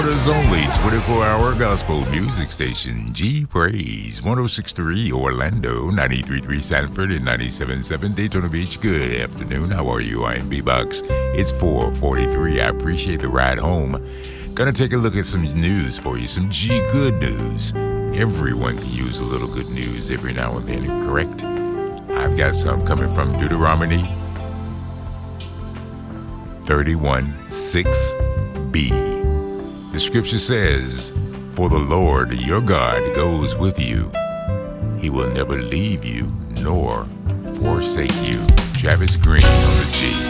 Florida's only 24-hour gospel music station, G Praise, 106.3 Orlando, 93.3 Sanford, and 97.7 Daytona Beach. Good afternoon. How are you? I'm B-Box. It's 4:43. I appreciate the ride home. Gonna take a look at some news for you, some G good news. Everyone can use a little good news every now and then, correct? I've got some coming from Deuteronomy 31:6b. The scripture says, "For the Lord your God goes with you. He will never leave you nor forsake you." Travis Green on the G.